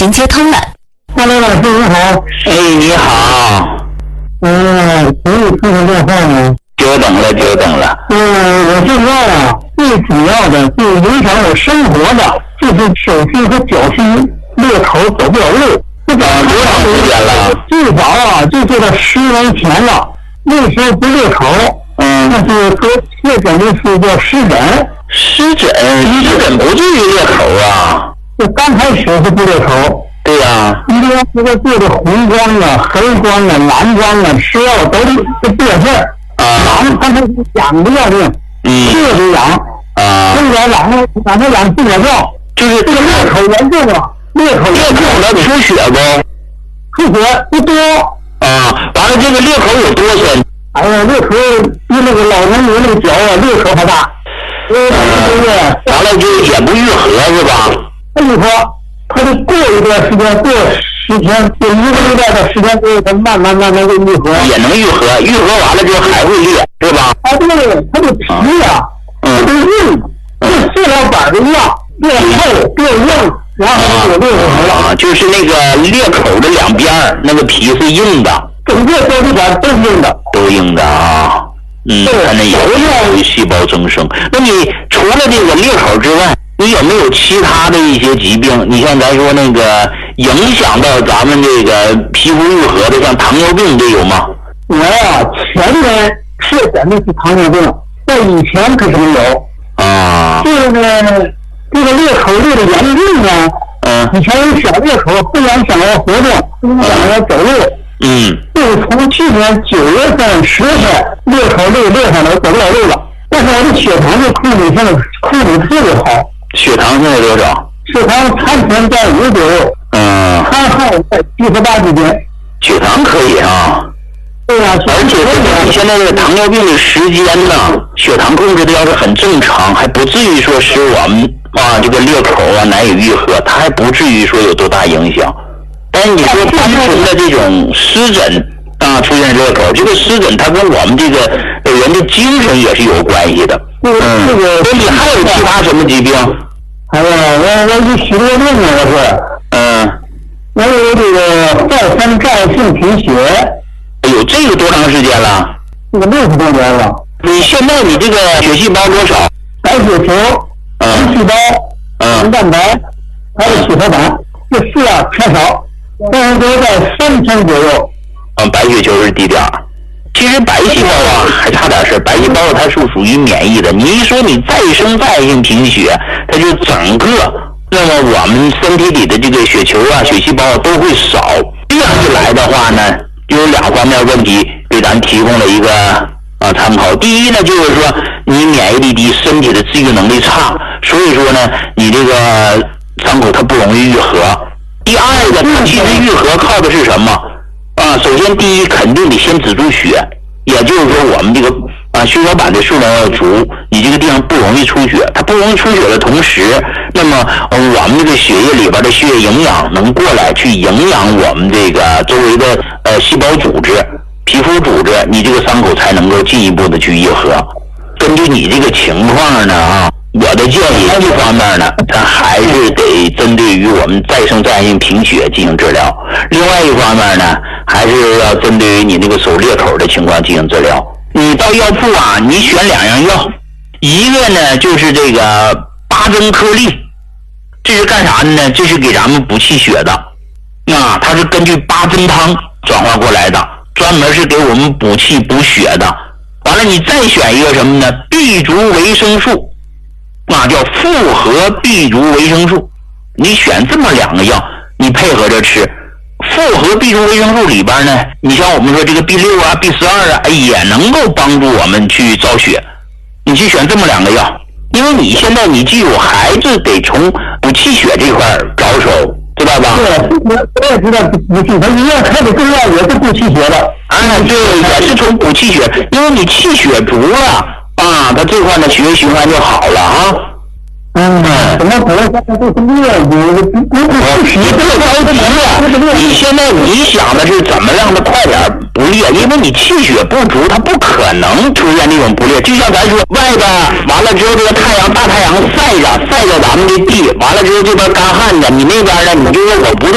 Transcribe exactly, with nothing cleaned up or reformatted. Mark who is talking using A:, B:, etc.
A: 经接通了。
B: 哈喽，老师你好。
C: 哎，你好。
B: 嗯，可以听听电话吗？
C: 久等了，久等了。
B: 嗯，我现在啊，最主要的就影响我生活的，就是手心和脚心裂口走不了路。这早
C: 多长时间了？
B: 最早啊，就做到十年前了。那时候不裂口，
C: 嗯，
B: 但是说确诊的是叫湿疹。
C: 湿疹，湿疹不至于裂口啊。
B: 这刚开始是不裂口。
C: 对呀、啊。
B: 一定要这个做的红光啊、黑光啊、蓝光啊，吃药都都不点事儿。
C: 啊，
B: 痒，刚才痒的要命，
C: 嗯，
B: 特别痒。
C: 啊，
B: 现在痒了，把它痒治不了，
C: 就是
B: 这个裂口严重啊，裂口
C: 裂口它出血不？
B: 出血不多。
C: 啊，完了这个裂口有多深？
B: 哎呀，裂口比那个老人的那个脚啊，裂口还大。呃，
C: 完了就也不愈合是吧？
B: 不愈合，他得过一段时间，过十天，过一个礼拜的时间之后，它慢慢慢慢就愈合。
C: 也能愈合，愈合完了之后还会裂，是吧？
B: 哎，对，它的皮呀，
C: 嗯，
B: 都硬，跟塑料板儿一样，变厚变硬，然后就有裂口了。
C: 啊，就是那个裂口的两边儿，那个皮是硬的，
B: 整个胶质管都是硬的，
C: 都硬的啊。嗯，它那也有细胞增生。那你除了这个裂口之外，你有没有其他的一些疾病？你像咱说那个影响到咱们这个皮肤愈合的，像糖尿病这有吗？
B: 我呀，前年确诊的是糖尿病，在以前可是没有。
C: 啊，
B: 这个呢，这个裂口裂的严重呢，
C: 嗯，
B: 以前有小裂口，不影响我活动，不影响我走路。
C: 嗯，
B: 就是从去年九月份、十月份裂口裂裂上来，走不了路了。但是我的血糖就控制现在控制特别好。
C: 血糖现在多少？
B: 血糖餐前在五左右，
C: 嗯，
B: 餐后在七十八之间。
C: 血糖可以啊。
B: 对呀、啊，
C: 而且这个你现在这个糖尿病的时间呢，血糖控制的要是很正常，还不至于说使我们啊这个裂口啊难以愈合，它还不至于说有多大影响。但是你说单纯的这种湿疹啊出现裂口，这个湿疹它跟我们这个人的精神也是有关系的。
B: 这个
C: 嗯，
B: 这个，
C: 所以还有其他什么疾病？
B: 哎呀，我我有许多病啊，我是，
C: 嗯，
B: 我有这个再三战性贫血，
C: 有这个多长时间了？
B: 这个六十多年了。
C: 你现在你这个血细胞多少？
B: 白血球、
C: 嗯
B: 红细胞、
C: 嗯
B: 红蛋白，还有血小板，这四样偏少，但是都在三千左右。
C: 嗯，白血球是低点儿。其实白细胞啊还差点事儿，白细胞它是属于免疫的。你一说你再生再性贫血，它就整个，那么我们身体里的这个血球啊、血细胞都会少。这样一来的话呢，就有两方面问题给咱提供了一个啊参考。第一呢，就是说你免疫力低，身体的自愈能力差，所以说呢，你这个伤口它不容易愈合。第二个，它其实愈合靠的是什么？啊，首先第一肯定得先止住血，也就是说我们这个啊血小板的数量要足，你这个地方不容易出血。它不容易出血的同时，那么、呃、我们这个血液里边的血液营养能过来去营养我们这个周围的呃细胞组织、皮肤组织，你这个伤口才能够进一步的去愈合。根据你这个情况呢啊，我的建议一方面呢，咱还是得针对于我们再生再性贫血进行治疗；另外一方面呢，还是要针对于你那个手裂口的情况进行治疗。你到药铺啊，你选两样药，一个呢就是这个八珍颗粒，这是干啥的呢？这是给咱们补气血的，啊，它是根据八珍汤转化过来的，专门是给我们补气补血的。完了，你再选一个什么呢？碧竹维生素，啊，叫复合碧竹维生素。你选这么两个药，你配合着吃。复合碧竹维生素里边呢，你像我们说这个 B 六 啊、B 十二 啊，也能够帮助我们去造血。你去选这么两个药，因为你现在你记住，还是得从补气血这块着手，知道吧？
B: 对，我我也知道补气，它医院开的中药也是补气血的。
C: 啊，对，也是从补气血，因为你气血足了啊，它这块呢血液循环就好了啊。
B: 嗯，怎么可能现在就是灭你你不不
C: 你不着急呀，你现在你想的是怎么让它快点不裂，因为你气血不足，它不可能出现那种不裂。就像咱说外边完了之后，这个太阳大太阳晒着晒着咱们的地，完了之后这边干旱着，你那边呢，你就说我不